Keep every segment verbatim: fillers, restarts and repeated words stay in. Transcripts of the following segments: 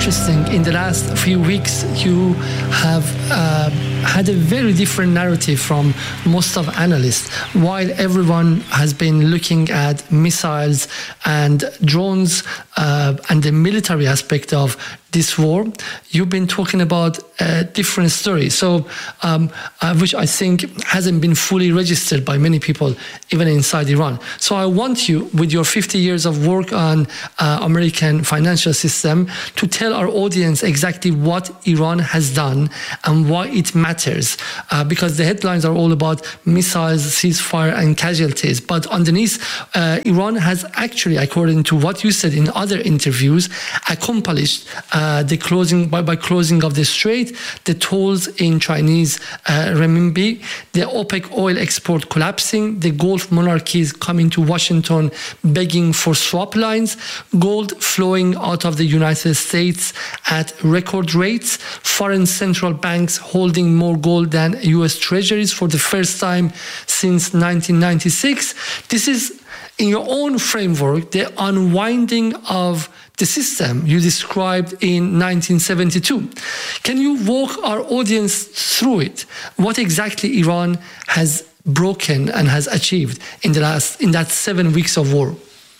interesting. In the last few weeks, you have uh, had a very different narrative from most of analysts. While everyone has been looking at missiles and drones uh, and the military aspect of this war, you've been talking about a different story. So, um, uh, which I think hasn't been fully registered by many people, even inside Iran. So I want you, with your fifty years of work on uh, American financial system, to tell our audience exactly what Iran has done and why it matters. Uh, because the headlines are all about missiles, ceasefire, and casualties. But underneath, uh, Iran has actually, according to what you said in other interviews, accomplished Uh, the closing by, by closing of the strait, the tolls in Chinese uh, renminbi, the OPEC oil export collapsing, the Gulf monarchies coming to Washington begging for swap lines, gold flowing out of the United States at record rates, foreign central banks holding more gold than U S treasuries for the first time since nineteen ninety-six. This is, in your own framework, the unwinding of the system you described in nineteen seventy-two. Can you walk our audience through it? What exactly Iran has broken and has achieved in the last in that seven weeks of war?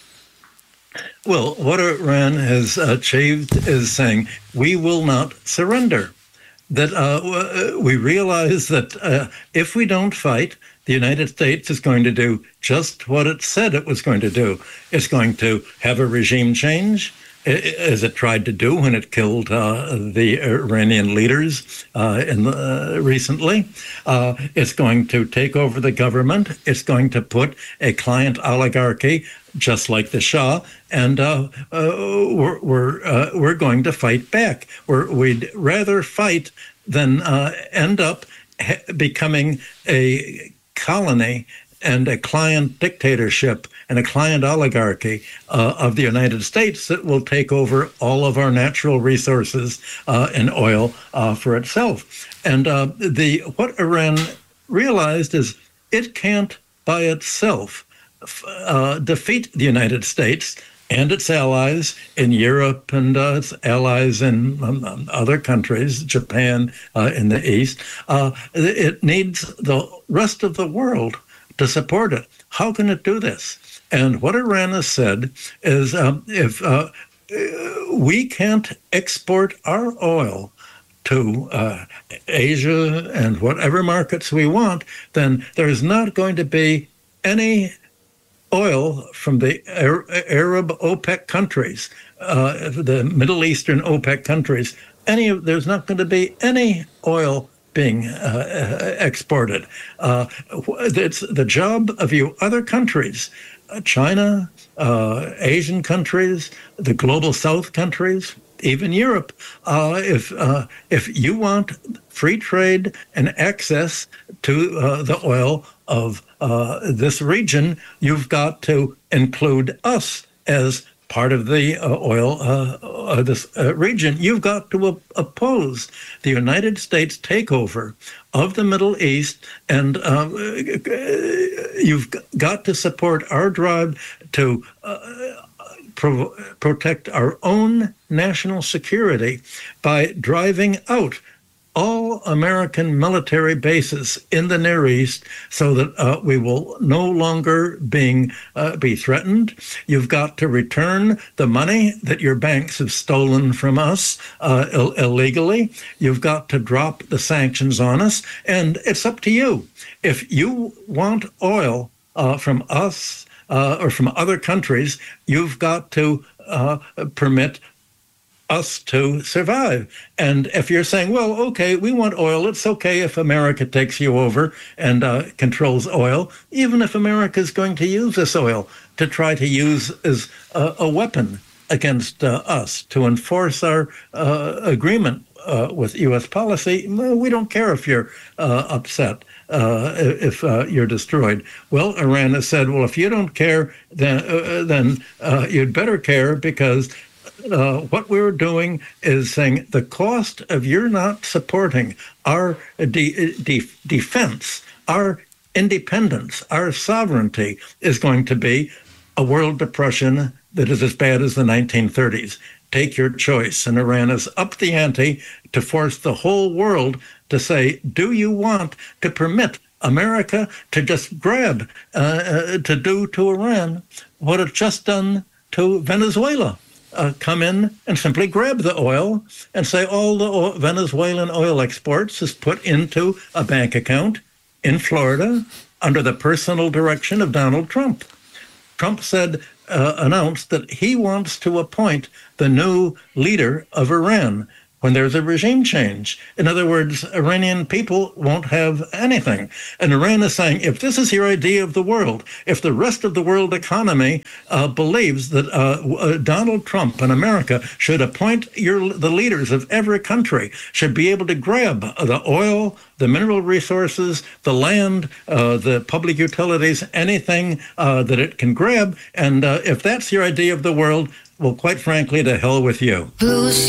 Well, what Iran has achieved is saying we will not surrender. That uh, we realize that uh, if we don't fight, the United States is going to do just what it said it was going to do. It's going to have a regime change, as it tried to do when it killed uh, the Iranian leaders uh, in the, uh, recently. Uh, it's going to take over the government. It's going to put a client oligarchy, just like the Shah, and uh, uh, we're we're, uh, we're going to fight back. We're, we'd rather fight than uh, end up ha- becoming a colony and a client dictatorship and a client oligarchy uh, of the United States that will take over all of our natural resources uh, and oil uh, for itself. And uh, the what Iran realized is it can't by itself uh, defeat the United States and its allies in Europe and uh, its allies in um, other countries, Japan uh, in the East. Uh, it needs the rest of the world to support it. How can it do this? And what Iran has said is um, if uh, we can't export our oil to uh, Asia and whatever markets we want, then there's not going to be any oil from the Arab OPEC countries, uh, the Middle Eastern OPEC countries. Any of, there's not going to be any oil being uh, exported. Uh, it's the job of you other countries, uh, China, uh, Asian countries, the global South countries, even Europe. Uh, if uh, if you want free trade and access to uh, the oil of uh, this region, you've got to include us as part of the uh, oil uh, of this uh, region. You've got to op- oppose the United States takeover of the Middle East, and uh, you've got to support our drive to uh, pro- protect our own national security by driving out all American military bases in the Near East so that uh, we will no longer being uh, be threatened. You've got to return the money that your banks have stolen from us uh, Ill- illegally. You've got to drop the sanctions on us, and it's up to you. If you want oil uh, from us uh, or from other countries, you've got to uh, permit us to survive. And if you're saying, well, okay, we want oil, it's okay if America takes you over and uh, controls oil, even if America is going to use this oil to try to use as a, a weapon against uh, us to enforce our uh, agreement uh, with U S policy, we don't care if you're uh, upset. Uh, if uh, you're destroyed. Well, Iran has said, well, if you don't care, then uh, then uh, you'd better care, because Uh, what we're doing is saying the cost of your not supporting our de- de- defense, our independence, our sovereignty is going to be a world depression that is as bad as the nineteen thirties. Take your choice. And Iran has upped the ante to force the whole world to say, do you want to permit America to just grab, uh, uh, to do to Iran what it's just done to Venezuela? Uh, come in and simply grab the oil and say all the oil, Venezuelan oil exports is put into a bank account in Florida under the personal direction of Donald Trump. Trump said, uh, announced that he wants to appoint the new leader of Iran when there's a regime change. In other words, Iranian people won't have anything. And Iran is saying, if this is your idea of the world, if the rest of the world economy uh, believes that uh, uh, Donald Trump and America should appoint your, the leaders of every country, should be able to grab the oil, the mineral resources, the land, uh, the public utilities, anything uh, that it can grab. And uh, if that's your idea of the world, well, quite frankly, to hell with you. Blue